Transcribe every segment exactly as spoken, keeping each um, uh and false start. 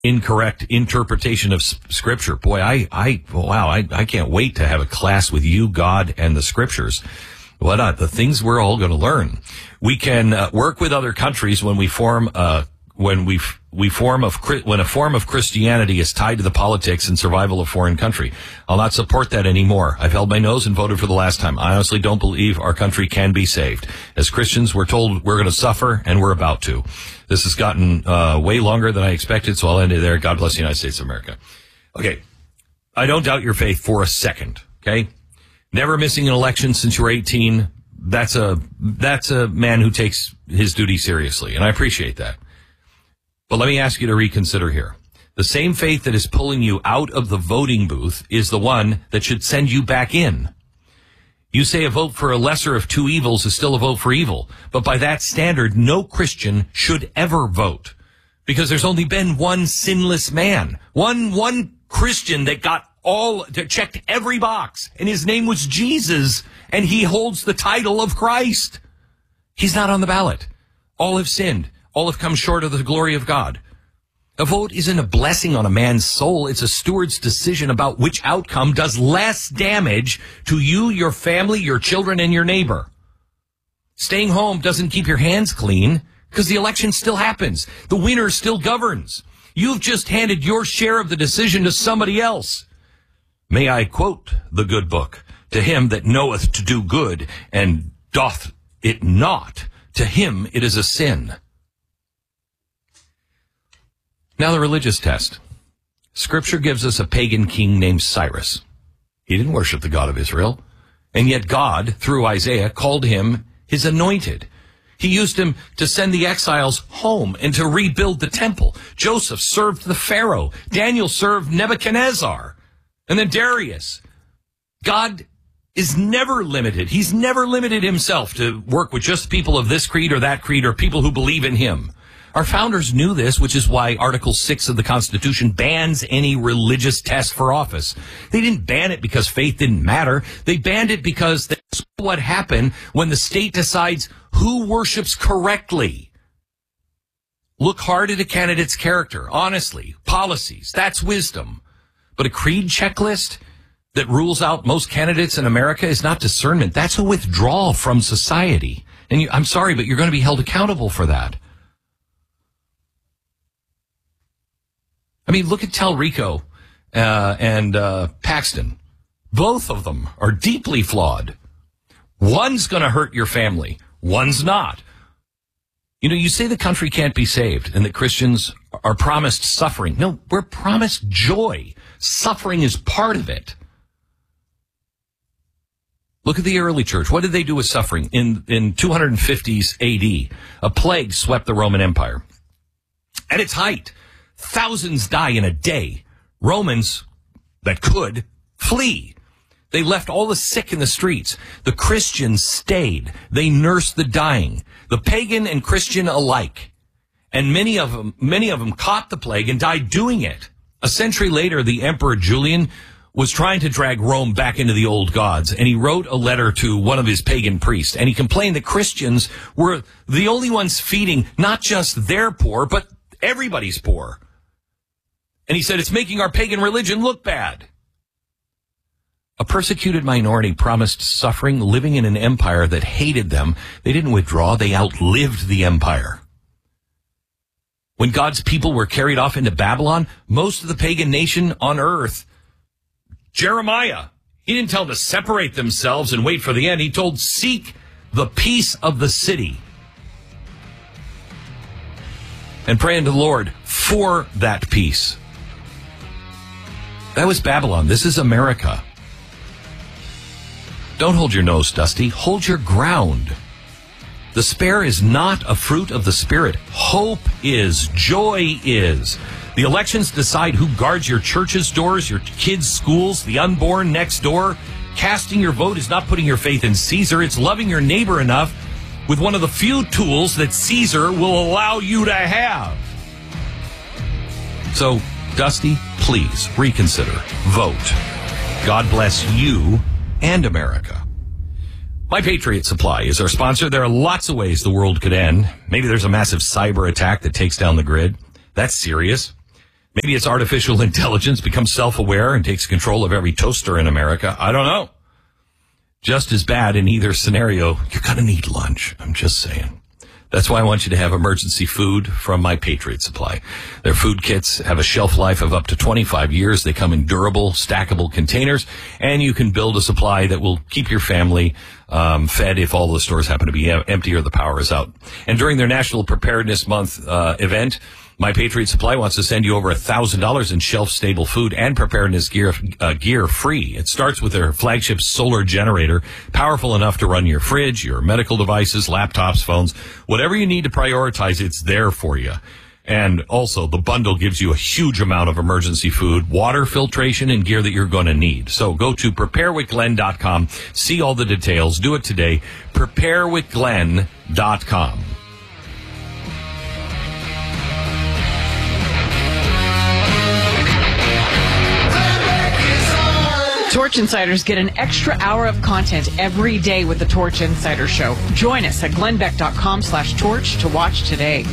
incorrect interpretation of s- Scripture. Boy, I, I, wow, I, I can't wait to have a class with you, God, and the Scriptures. What not? The things we're all going to learn. We can uh, work with other countries when we form, uh, when we f- we form of when a form of Christianity is tied to the politics and survival of foreign country. I'll not support that anymore. I've held my nose and voted for the last time. I honestly don't believe our country can be saved. As Christians, we're told we're going to suffer, and we're about to. This has gotten uh, way longer than I expected, so I'll end it there. God bless the United States of America. Okay, I don't doubt your faith for a second. Okay, never missing an election since you were eighteen. That's a that's a man who takes his duty seriously, and I appreciate that. But let me ask you to reconsider here. The same faith that is pulling you out of the voting booth is the one that should send you back in. You say a vote for a lesser of two evils is still a vote for evil. But by that standard, no Christian should ever vote. Because there's only been one sinless man. One, one Christian that got all, that checked every box. And his name was Jesus. And he holds the title of Christ. He's not on the ballot. All have sinned. All have come short of the glory of God. A vote isn't a blessing on a man's soul. It's a steward's decision about which outcome does less damage to you, your family, your children, and your neighbor. Staying home doesn't keep your hands clean because the election still happens. The winner still governs. You've just handed your share of the decision to somebody else. May I quote the good book? To him that knoweth to do good and doth it not, to him it is a sin. Now the religious test. Scripture gives us a pagan king named Cyrus. He didn't worship the God of Israel. And yet God, through Isaiah, called him his anointed. He used him to send the exiles home and to rebuild the temple. Joseph served the Pharaoh. Daniel served Nebuchadnezzar. And then Darius. God is never limited. He's never limited himself to work with just people of this creed or that creed or people who believe in him. Our founders knew this, which is why Article six of the Constitution bans any religious test for office. They didn't ban it because faith didn't matter. They banned it because that's what happened when the state decides who worships correctly. Look hard at a candidate's character, honestly, policies. That's wisdom. But a creed checklist that rules out most candidates in America is not discernment. That's a withdrawal from society. And you, I'm sorry, but you're going to be held accountable for that. I mean, look at Talrico uh, and uh, Paxton. Both of them are deeply flawed. One's going to hurt your family. One's not. You know, you say the country can't be saved and that Christians are promised suffering. No, we're promised joy. Suffering is part of it. Look at the early church. What did they do with suffering? In, in two fifties A D, a plague swept the Roman Empire. At its height, thousands die in a day. Romans that could flee. They left all the sick in the streets. The Christians stayed. They nursed the dying, the pagan and Christian alike. And many of them, many of them caught the plague and died doing it. A century later, the Emperor Julian was trying to drag Rome back into the old gods, and he wrote a letter to one of his pagan priests, and he complained that Christians were the only ones feeding not just their poor, but everybody's poor. And he said, it's making our pagan religion look bad. A persecuted minority promised suffering, living in an empire that hated them. They didn't withdraw. They outlived the empire. When God's people were carried off into Babylon, most of the pagan nation on earth, Jeremiah, he didn't tell them to separate themselves and wait for the end. He told, seek the peace of the city. And pray unto the Lord for that peace. That was Babylon. This is America. Don't hold your nose, Dusty. Hold your ground. Despair is not a fruit of the Spirit. Hope is. Joy is. The elections decide who guards your church's doors, your kids' schools, the unborn next door. Casting your vote is not putting your faith in Caesar. It's loving your neighbor enough with one of the few tools that Caesar will allow you to have. So, Dusty, please reconsider. Vote. God bless you and America. My Patriot Supply is our sponsor. There are lots of ways the world could end. Maybe there's a massive cyber attack that takes down the grid. That's serious. Maybe it's artificial intelligence becomes self-aware and takes control of every toaster in America. I don't know. Just as bad in either scenario, you're going to need lunch. I'm just saying. That's why I want you to have emergency food from My Patriot Supply. Their food kits have a shelf life of up to twenty-five years. They come in durable, stackable containers, and you can build a supply that will keep your family um, fed if all the stores happen to be empty or the power is out. And during their National Preparedness Month uh, event, My Patriot Supply wants to send you over one thousand dollars in shelf-stable food and preparedness gear uh, gear free. It starts with their flagship solar generator, powerful enough to run your fridge, your medical devices, laptops, phones, whatever you need to prioritize, it's there for you. And also, the bundle gives you a huge amount of emergency food, water filtration, and gear that you're going to need. So go to prepare with glenn dot com, see all the details, do it today, prepare with glenn dot com. Torch Insiders get an extra hour of content every day with the Torch Insider Show. Join us at glenn beck dot com slash torch to watch today.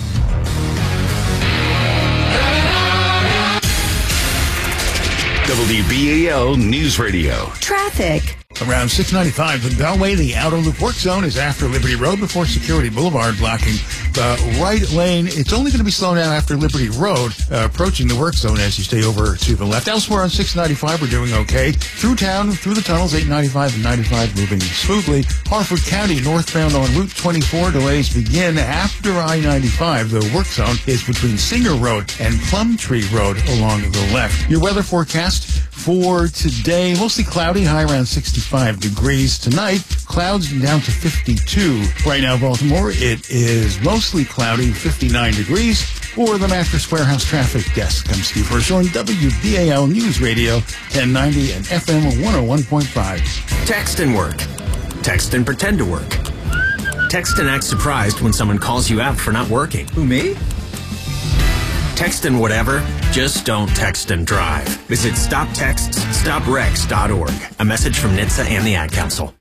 W B A L News Radio. Traffic. Around six ninety-five, the Beltway, the outer loop work zone is after Liberty Road before Security Boulevard, blocking the right lane. It's only going to be slowed down after Liberty Road, uh, approaching the work zone as you stay over to the left. Elsewhere on six ninety-five, we're doing okay. Through town, through the tunnels, eight ninety-five and ninety-five moving smoothly. Harford County, northbound on Route twenty-four, delays begin after I ninety-five. The work zone is between Singer Road and Plumtree Road along the left. Your weather forecast for today, mostly cloudy, high around sixty-five degrees. Tonight, clouds down to fifty-two. Right now, Baltimore, it is mostly cloudy, fifty-nine degrees. For the Mattress Warehouse Traffic Desk, I'm Steve Herschel on W B A L News Radio, ten ninety and F M one oh one point five. Text and work. Text and pretend to work. Text and act surprised when someone calls you out for not working. Who, me? Text and whatever, just don't text and drive. Visit stop texts stop wrecks dot org. A message from N H T S A and the Ad Council.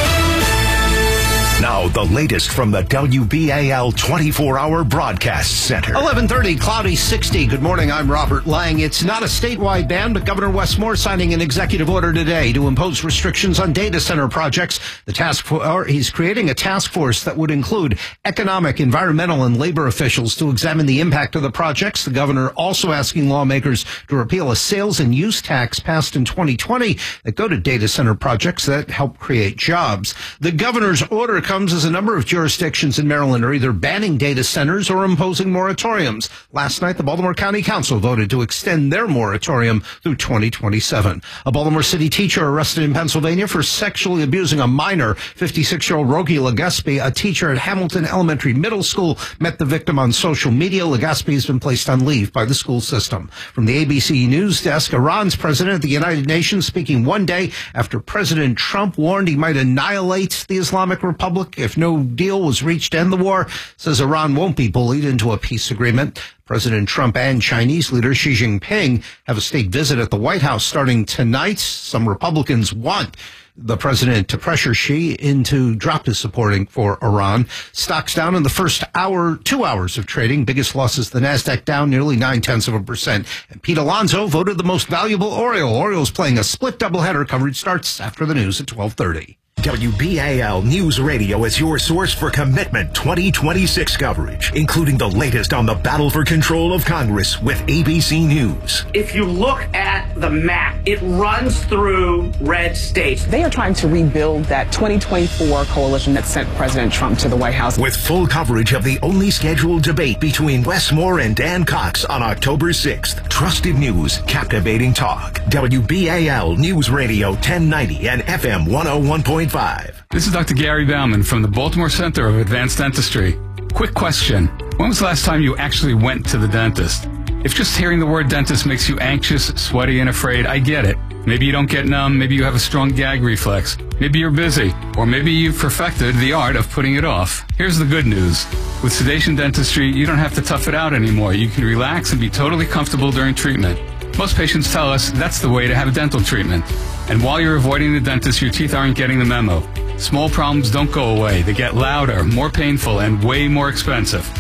Now, the latest from the W B A L twenty-four hour Broadcast Center. eleven thirty, cloudy, sixty. Good morning, I'm Robert Lang. It's not a statewide ban, but Governor Wes Moore signing an executive order today to impose restrictions on data center projects. The task force, he's creating a task force that would include economic, environmental, and labor officials to examine the impact of the projects. The governor also asking lawmakers to repeal a sales and use tax passed in twenty twenty that go to data center projects that help create jobs. The governor's order comes as a number of jurisdictions in Maryland are either banning data centers or imposing moratoriums. Last night, the Baltimore County Council voted to extend their moratorium through twenty twenty-seven. A Baltimore City teacher arrested in Pennsylvania for sexually abusing a minor. fifty-six-year-old Rogi Legaspi, a teacher at Hamilton Elementary Middle School, met the victim on social media. Legaspi has been placed on leave by the school system. From the A B C News Desk, Iran's president at the United Nations speaking one day after President Trump warned he might annihilate the Islamic Republic if no deal was reached to end the war, says Iran won't be bullied into a peace agreement. President Trump and Chinese leader Xi Jinping have a state visit at the White House starting tonight. Some Republicans want the president to pressure Xi into drop his supporting for Iran. Stocks down in the first hour, two hours of trading. Biggest losses, the NASDAQ down nearly nine-tenths of a percent. And Pete Alonso voted the most valuable Oriole. Orioles playing a split doubleheader. Coverage starts after the news at twelve thirty. W B A L News Radio is your source for Commitment twenty twenty-six coverage, including the latest on the battle for control of Congress with A B C News. If you look at the map, it runs through red states. They are trying to rebuild that twenty twenty-four coalition that sent President Trump to the White House. With full coverage of the only scheduled debate between Wes Moore and Dan Cox on October sixth. Trusted news, captivating talk. W B A L News Radio ten ninety and F M one oh one point five. This is Doctor Gary Bauman from the Baltimore Center of Advanced Dentistry. Quick question. When was the last time you actually went to the dentist? If just hearing the word dentist makes you anxious, sweaty, and afraid, I get it. Maybe you don't get numb, maybe you have a strong gag reflex, maybe you're busy, or maybe you've perfected the art of putting it off. Here's the good news. With sedation dentistry, you don't have to tough it out anymore. You can relax and be totally comfortable during treatment. Most patients tell us that's the way to have a dental treatment. And while you're avoiding the dentist, your teeth aren't getting the memo. Small problems don't go away. They get louder, more painful, and way more expensive.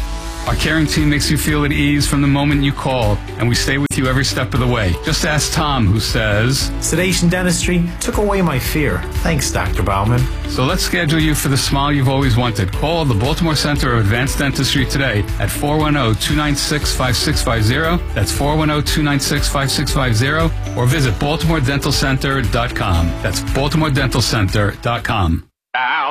Our caring team makes you feel at ease from the moment you call, and we stay with you every step of the way. Just ask Tom, who says, Sedation Dentistry took away my fear. Thanks, Doctor Bauman. So let's schedule you for the smile you've always wanted. Call the Baltimore Center of Advanced Dentistry today at four one zero, two nine six, five six five zero. That's four one zero, two nine six, five six five zero. Or visit baltimore dental center dot com. That's baltimore dental center dot com.